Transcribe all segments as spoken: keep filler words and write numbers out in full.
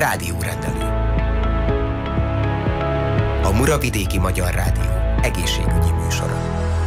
Rádiórendelő. A Muravidéki Magyar Rádió egészségügyi műsora.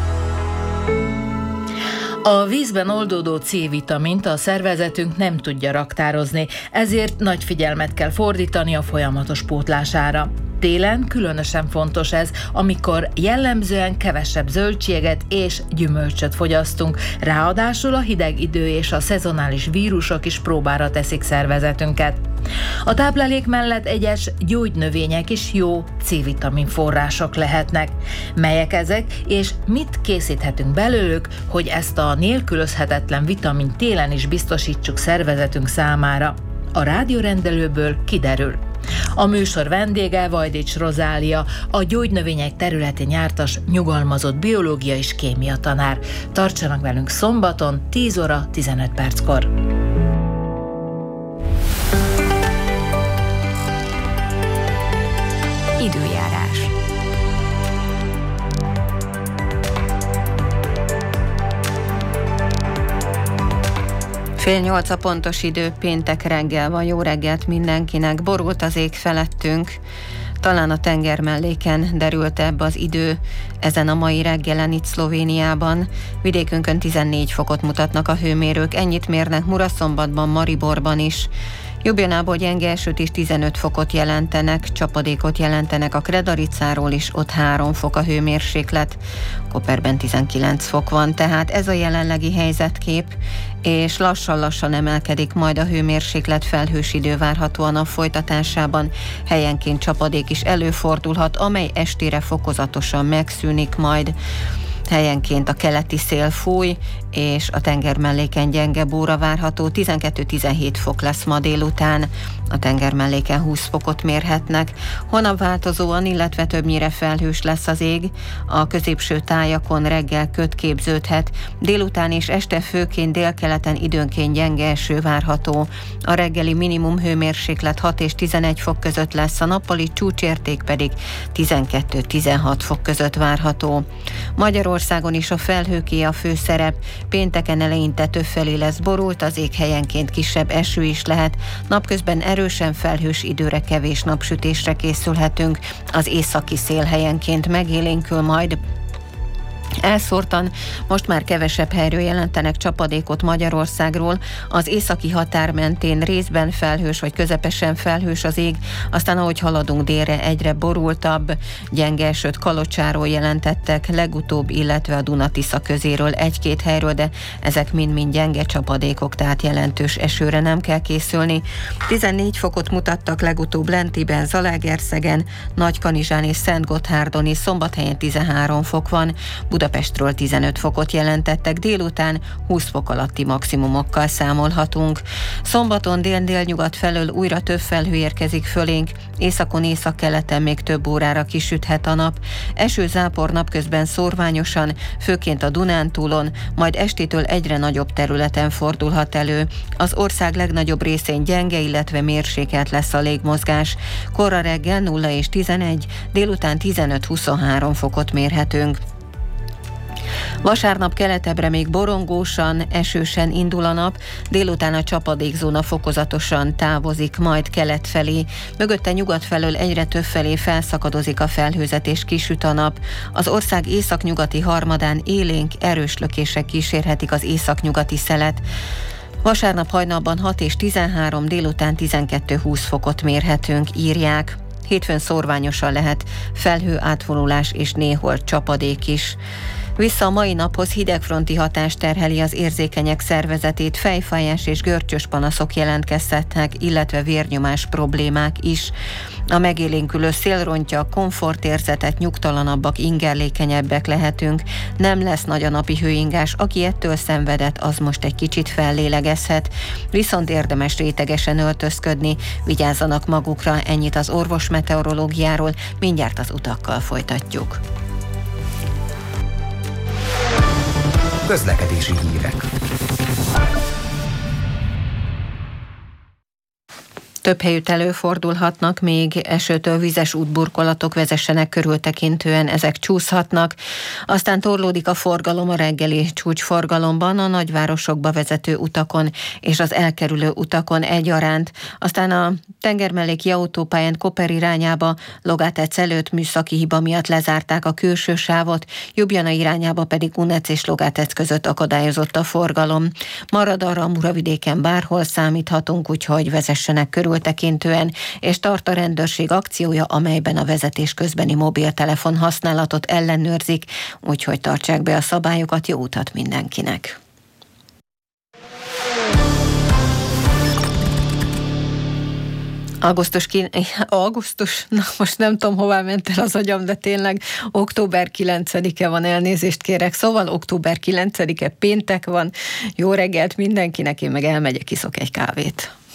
A vízben oldódó C-vitamint a szervezetünk nem tudja raktározni, ezért nagy figyelmet kell fordítani a folyamatos pótlására. Télen különösen fontos ez, amikor jellemzően kevesebb zöldséget és gyümölcsöt fogyasztunk, ráadásul a hideg idő és a szezonális vírusok is próbára teszik szervezetünket. A táplálék mellett egyes gyógynövények is jó C-vitamin források lehetnek. Melyek ezek, és mit készíthetünk belőlük, hogy ezt a nélkülözhetetlen vitamin télen is biztosítsuk szervezetünk számára? A rádiórendelőből kiderül. A műsor vendége Vajdics Rozália, a gyógynövények területén jártas, nyugalmazott biológia és kémia tanár. Tartsanak velünk szombaton, tíz óra tizenöt perckor. Időjárás. Fél nyolc a pontos idő, péntek reggel van, jó reggelt mindenkinek. Borult az ég felettünk, talán a tenger melléken derült ebbe az idő ezen a mai reggelen itt Szlovéniában. Vidékünkön tizennégy fokot mutatnak a hőmérők, ennyit mérnek Muraszombatban, Mariborban is. Jobbjonából gyenge esőt is tizenöt fokot jelentenek, csapadékot jelentenek a Kredaricáról is, ott három fok a hőmérséklet, Koperben tizenkilenc fok van, tehát ez a jelenlegi helyzetkép, és lassan-lassan emelkedik majd a hőmérséklet, felhős idő várható a nap folytatásában, helyenként csapadék is előfordulhat, amely estére fokozatosan megszűnik majd. Helyenként a keleti szél fúj, és a tenger melléken gyenge bóra várható, tizenkettő-tizenhét fok lesz ma délután, a tenger melléken húsz fokot mérhetnek. Holnap változóan, illetve többnyire felhős lesz az ég, a középső tájakon reggel köd képződhet, délután és este főként délkeleten időnként gyenge eső várható. A reggeli minimum hőmérséklet hat és tizenegy fok között lesz, a nappali csúcsérték pedig tizenkettő-tizenhat fok között várható. Magyarországon is a felhőké a főszerep, pénteken eleinte többfelé lesz borult, az ég helyenként kisebb eső is lehet, napközben erősen felhős időre, kevés napsütésre készülhetünk, az északi szél helyenként megélénkül majd. Elszórtan most már kevesebb helyről jelentenek csapadékot Magyarországról, az északi határ mentén részben felhős vagy közepesen felhős az ég, aztán ahogy haladunk délre egyre borultabb, gyenge esőt Kalocsáról jelentettek legutóbb, illetve a Duna-Tisza közéről egy-két helyről, de ezek mind-mind gyenge csapadékok, tehát jelentős esőre nem kell készülni. tizennégy fokot mutattak legutóbb Lentiben, Zalaegerszegen, Nagykanizsán és Szentgotthárdon és Szombathelyen tizenhárom fok van, Budapestről tizenöt fokot jelentettek, délután húsz fok alatti maximumokkal számolhatunk. Szombaton dél-délnyugat felől újra több felhő érkezik fölénk, északon északkeleten még több órára kisüthet a nap. Eső-zápor napközben szórványosan, főként a Dunántúlon, majd estétől egyre nagyobb területen fordulhat elő. Az ország legnagyobb részén gyenge, illetve mérsékelt lesz a légmozgás. Korra reggel nulla és tizenegy, délután tizenöt-huszonhárom fokot mérhetünk. Vasárnap keletebbre még borongósan, esősen indul a nap, délután a csapadékzóna fokozatosan távozik majd kelet felé. Mögötte nyugat felől egyre több felé felszakadozik a felhőzet és kisüt a nap. Az ország északnyugati harmadán élénk, erős lökések kísérhetik az északnyugati szelet. Vasárnap hajnalban hat és tizenhárom, délután tizenkettő-húsz fokot mérhetünk, írják. Hétfőn szórványosan lehet felhő átvonulás és néhol csapadék is. Vissza a mai naphoz hidegfronti hatás terheli az érzékenyek szervezetét, fejfájás és görcsös panaszok jelentkezhetnek, illetve vérnyomás problémák is. A megélénkülő szél rontja a komfortérzetet, nyugtalanabbak, ingerlékenyebbek lehetünk. Nem lesz nagy a napi hőingás, aki ettől szenvedett, az most egy kicsit fellélegezhet. Viszont érdemes rétegesen öltözködni, vigyázzanak magukra, ennyit az orvosmeteorológiáról, mindjárt az utakkal folytatjuk. Közlekedési hírek. Több helyütt előfordulhatnak, még esőtől vizes útburkolatok, vezessenek körültekintően, ezek csúszhatnak. Aztán torlódik a forgalom a reggeli csúcsforgalomban, a nagyvárosokba vezető utakon és az elkerülő utakon egyaránt. Aztán a tengermelléki autópályán Koper irányába Logátec előtt műszaki hiba miatt lezárták a külső sávot, Ljubljana irányába pedig Unec és Logátec között akadályozott a forgalom. Marad arra a Muravidéken bárhol számíthatunk, úgyhogy vezessenek körültekintően, és tart a rendőrség akciója, amelyben a vezetés közbeni mobiltelefon használatot ellenőrzik, úgyhogy tartsák be a szabályokat, jó utat mindenkinek! Augusztus, ki... augusztus, na most nem tudom, hová ment el az agyam, de tényleg október kilencedike van, elnézést kérek, szóval október kilencedike péntek van, jó reggelt mindenkinek, én meg elmegyek, iszok egy kávét.